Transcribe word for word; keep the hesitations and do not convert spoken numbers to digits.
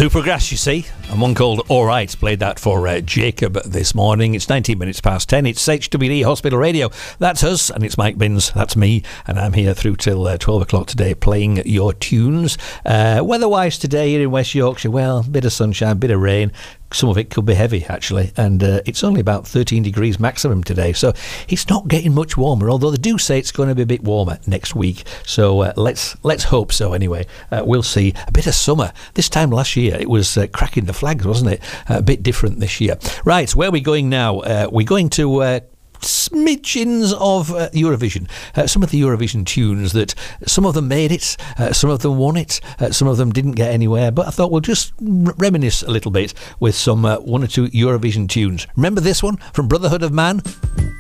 Supergrass, you see, and one called All Right. Played that for uh, Jacob this morning. It's nineteen minutes past ten. It's H W D Hospital Radio. That's us, and it's Mike Binns. That's me, and I'm here through till uh, twelve o'clock today playing your tunes. Uh, weather-wise today here in West Yorkshire, well, bit of sunshine, bit of rain. Some of it could be heavy, actually, and uh, it's only about thirteen degrees maximum today, so it's not getting much warmer, although they do say it's going to be a bit warmer next week, so uh, let's let's hope so anyway. Uh, we'll see. A bit of summer. This time last year, it was uh, cracking the flags, wasn't it? Uh, a bit different this year. Right, where are we going now? Uh, we're going to... Uh, smidgens of uh, Eurovision. Uh, some of the Eurovision tunes that some of them made it, uh, some of them won it, uh, some of them didn't get anywhere, but I thought we'll just r- reminisce a little bit with some uh, one or two Eurovision tunes. Remember this one from Brotherhood of Man?